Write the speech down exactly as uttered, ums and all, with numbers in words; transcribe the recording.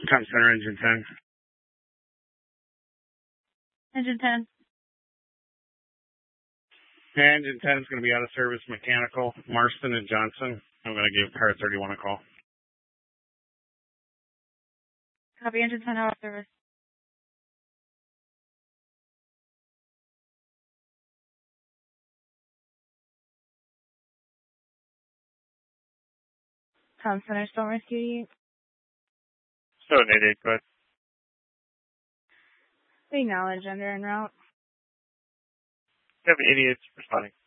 Tom Center, Engine ten. Engine ten. Engine ten is going to be out of service mechanical. Marston and Johnson. I'm going to give car thirty-one a call. Copy, Engine ten out of service. Tom Center, Storm Rescue eighty-eight. seven eighty-eight, go ahead. Acknowledge, under en route. seven eighty-eight, responding.